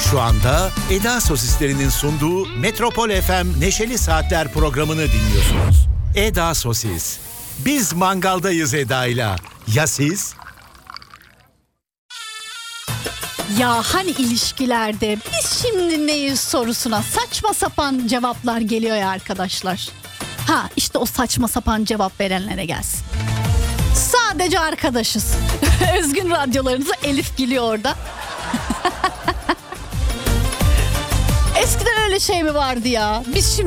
Şu anda Eda Sosislerinin sunduğu Metropol FM Neşeli Saatler programını dinliyorsunuz. Eda Sosis. Biz mangaldayız Eda'yla. Ya siz? Ya hani ilişkilerde biz şimdi neyiz sorusuna saçma sapan cevaplar geliyor ya arkadaşlar. Ha işte o saçma sapan cevap verenlere gelsin. Sadece arkadaşız. Özgün radyolarınıza Elif geliyor orada. Eskiden öyle şey mi vardı ya? Biz şimdi